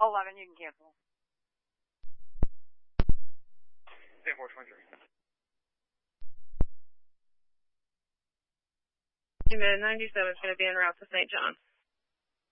11, you can cancel. St. 423. Unit 97 is going to be en route to St. John.